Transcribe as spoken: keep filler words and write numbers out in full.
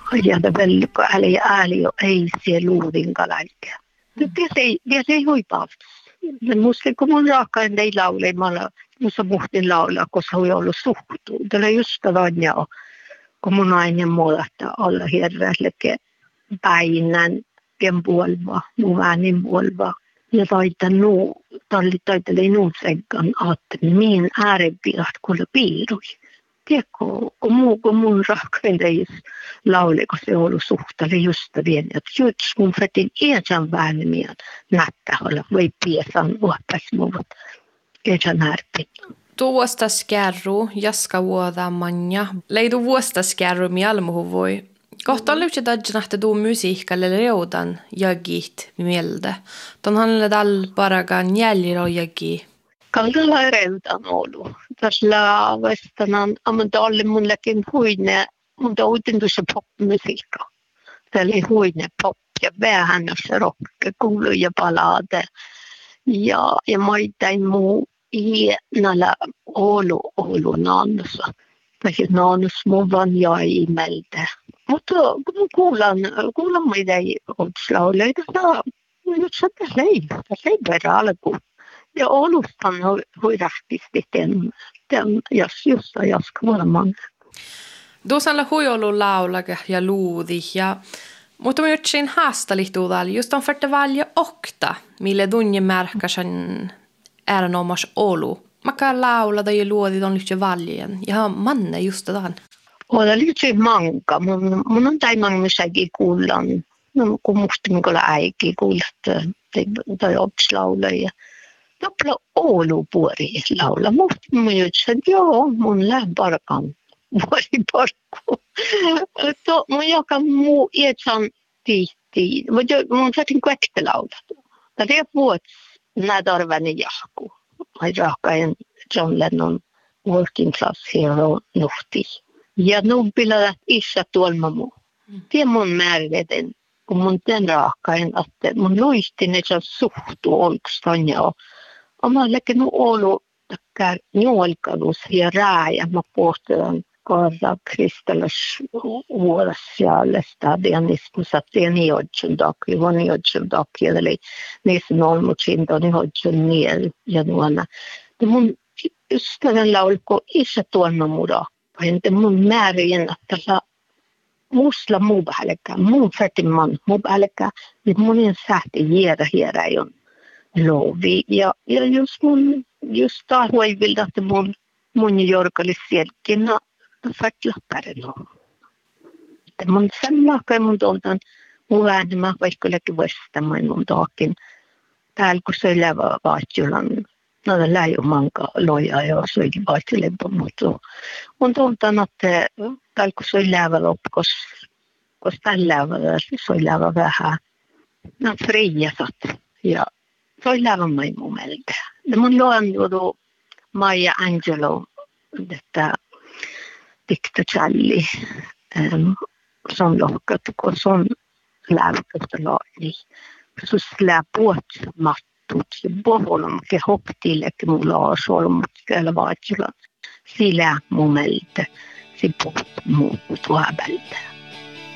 Ja det väl ääli ääli ei se luudin kalaikia. Det se det se huipaavs. Musta kun mun raakkaan ei laulemalla, musta muhtin laulaa, koska hui ollut suhtuu. Tällä just tavanja on, kun mun aina muodata olla hirveälleke päinän ken puolva, mun äänin puolva. Ja taita nuu, talli taiteli nuu sekan, että min äärepiirat kuule piirui. Tiedätkö, kun muu kun mun raakkaan ei laule, kun se on ollut suhtali just vielä. Että just mun fettin iätän väänimiä nättä olla, voi piesan uoppas muut. Iätän härpi. Tuosta skärru, jaska vuoda manja. Leidu vuosta skärru mielmuhu voi. Kohta on lyhtsä tajana, että tuu musiikkalle leudan jagit mieltä. Ton hänelle tällä parakaan jäljellä on jagi. Kallalla ei reudan ollut. Tässä vastanan, amma talle munlekin huine, mun tautin tuossa popmusiikka. Täällä oli huine pop ja vähännössä rock, kuulu ja palade. Ja, ja maitain muu hienalla olu, olu naannossa. Tai naannos mun vaan jäi meiltä. Mutta kun kuulan, kuulan meitä ei ootslauleita, nyt se tässä ei, tässä ei verran alkuun. Ja Oulustan hui rähtisti den, den jos just jaska varmaan. Tuossa hui ollut laulaga ja luudi ja mutta mä jutsin haastalihtuudalla just on färte valja okta, mille tunne märkäsen ääränomas olu. Mä kan laulada ja luodi ton lyhtsä valjen ja manne just tämän. Olen lyhtsä manka, mun, mun on tai mangissakin kuullaan, no, kun musta minkäla äikin kuullat tai opslaulaja. Topla Oulu puori laula. Musta mä jutsin, että joo, mun lähden parkaan vuori parkku. To, mun joka muu iätsän tihti. Mun saatin kuekte laulata. Tämä on vuots nädarvani jahku. Ai rahkain John Lennon Working Class Hero nuhti. Ja nun piladat isä tuolma muu. Tie mun määräten, kun mun den rahkain, että mun luistin, että se suhtuu olkstaan ja oma lekin Oulu takkar nuolkalus ja rääjä. Mä pohtaan kaara kristallis vuodessa ja lestadianismus, että tien iodjun takia, vaan iodjun takia, eli niissä on ollut siinä iodjun niel ja nuona. Ja mun ystävän laulko isä tuonna muda. Entä mun määrin, että muusla muu vähälläkään, mun färtimman muu vähälläkään, niin monin sähti jäädä hierä ei on lovi. Ja, ja just mun, just taas huivilta, että mun, mun jorkalis sielläkin, no, färtilappärin on. Että mun sen lahkai mun tuoltaan, mun äänimä vaikka vastamaan mun taakin. Täällä kun se levä vaatjulan, no det lär ju manka loja ja så är det bara till en på mot. Och då utan att tal kun se läävä loppukos, kos tällä läävä se läävä vähän. No friasat ja se läävä mai mun mielestä. Ja mun loan juodu Maya Angelou, että Dicta Challi, som lockat kun son läävä laali. Så slä puot mat. Ja boholom ke hoktille ke mulla on solmut kyllä vaatilla sillä mun mieltä se puhut muut tuohon välillä.